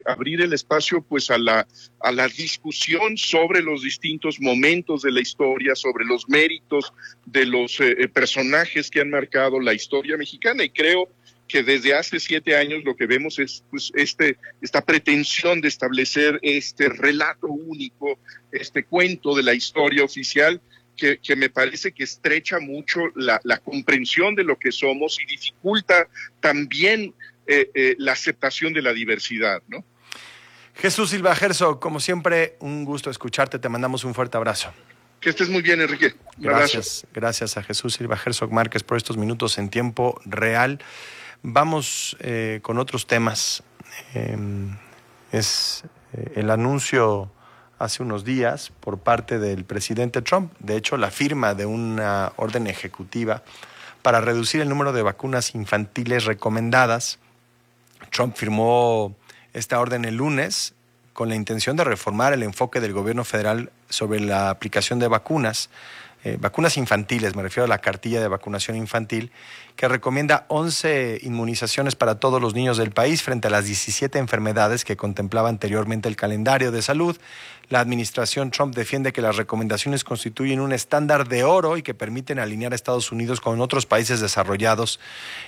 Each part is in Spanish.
abrir el espacio pues a la discusión sobre los distintos momentos de la historia, sobre los méritos de los personajes que han marcado la historia mexicana, y creo que desde hace 7 años lo que vemos es pues esta pretensión de establecer este relato único, este cuento de la historia oficial, que me parece que estrecha mucho la comprensión de lo que somos y dificulta también la aceptación de la diversidad, ¿no? Jesús Silva Herzog, como siempre, un gusto escucharte, te mandamos un fuerte abrazo. Que estés muy bien, Enrique. Gracias a Jesús Silva Herzog Márquez por estos minutos en tiempo real. Vamos con otros temas. Es el anuncio hace unos días por parte del presidente Trump, de hecho la firma de una orden ejecutiva para reducir el número de vacunas infantiles recomendadas. Trump firmó esta orden el lunes con la intención de reformar el enfoque del gobierno federal sobre la aplicación de vacunas infantiles, me refiero a la cartilla de vacunación infantil, que recomienda 11 inmunizaciones para todos los niños del país frente a las 17 enfermedades que contemplaba anteriormente el calendario de salud. La administración Trump defiende que las recomendaciones constituyen un estándar de oro y que permiten alinear a Estados Unidos con otros países desarrollados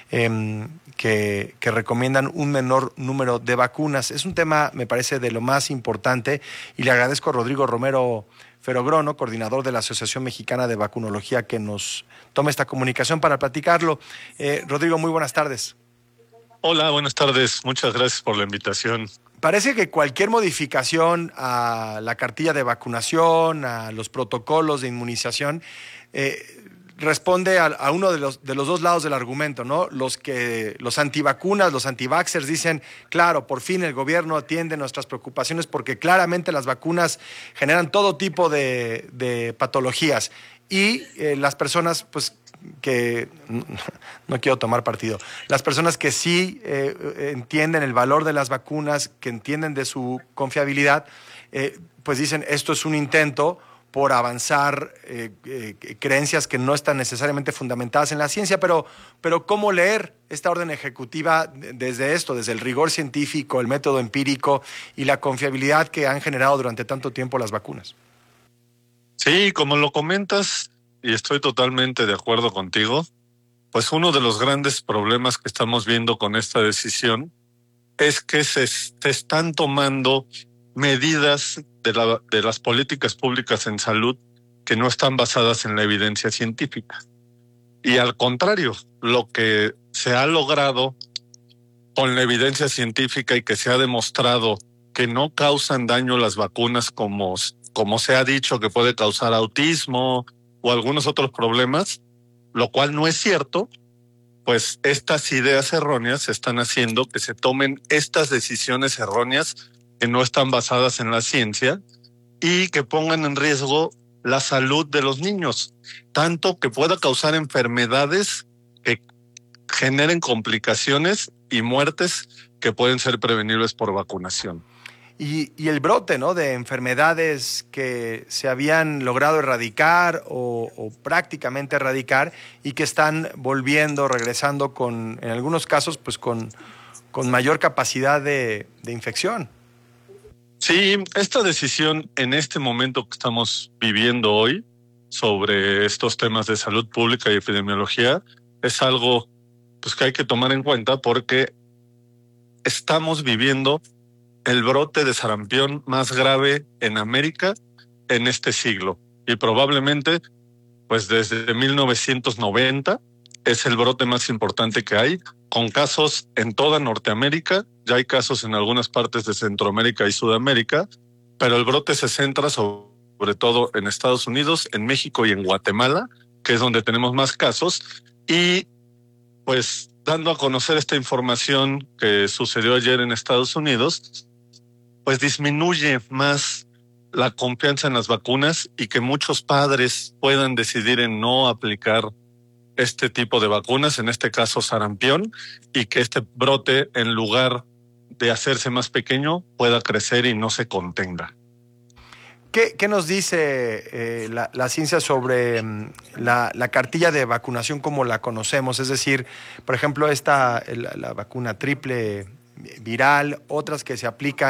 que recomiendan un menor número de vacunas. Es un tema, me parece, de lo más importante, y le agradezco a Rodrigo Romero Ferogrono, coordinador de la Asociación Mexicana de Vacunología, que nos tome esta comunicación para platicarlo. Rodrigo, muy buenas tardes. Hola, buenas tardes. Muchas gracias por la invitación. Parece que cualquier modificación a la cartilla de vacunación, a los protocolos de inmunización, responde a uno de los dos lados del argumento, ¿no? Los antivacunas, los antivaxxers dicen, claro, por fin el gobierno atiende nuestras preocupaciones porque claramente las vacunas generan todo tipo de patologías. Y las personas, pues, que no quiero tomar partido, las personas que sí entienden el valor de las vacunas, que entienden de su confiabilidad, pues dicen, esto es un intento por avanzar creencias que no están necesariamente fundamentadas en la ciencia, pero ¿cómo leer esta orden ejecutiva desde el rigor científico, el método empírico y la confiabilidad que han generado durante tanto tiempo las vacunas? Sí, como lo comentas, y estoy totalmente de acuerdo contigo, pues uno de los grandes problemas que estamos viendo con esta decisión es que se están tomando medidas de las políticas públicas en salud que no están basadas en la evidencia científica. Y al contrario, lo que se ha logrado con la evidencia científica y que se ha demostrado que no causan daño las vacunas como se ha dicho que puede causar autismo o algunos otros problemas, lo cual no es cierto, pues estas ideas erróneas están haciendo que se tomen estas decisiones erróneas que no están basadas en la ciencia y que pongan en riesgo la salud de los niños, tanto que pueda causar enfermedades que generen complicaciones y muertes que pueden ser prevenibles por vacunación. Y el brote, ¿no?, de enfermedades que se habían logrado erradicar o prácticamente erradicar y que están regresando en algunos casos, pues con mayor capacidad de infección. Sí, esta decisión en este momento que estamos viviendo hoy sobre estos temas de salud pública y epidemiología es algo pues que hay que tomar en cuenta porque estamos viviendo el brote de sarampión más grave en América en este siglo y probablemente pues desde 1990 es el brote más importante que hay, con casos en toda Norteamérica, ya hay casos en algunas partes de Centroamérica y Sudamérica, pero el brote se centra sobre todo en Estados Unidos, en México y en Guatemala, que es donde tenemos más casos, y pues dando a conocer esta información que sucedió ayer en Estados Unidos, pues disminuye más la confianza en las vacunas y que muchos padres puedan decidir en no aplicar este tipo de vacunas, en este caso sarampión, y que este brote, en lugar de hacerse más pequeño, pueda crecer y no se contenga. ¿Qué nos dice la ciencia sobre la cartilla de vacunación como la conocemos? Es decir, por ejemplo, la vacuna triple viral, otras que se aplican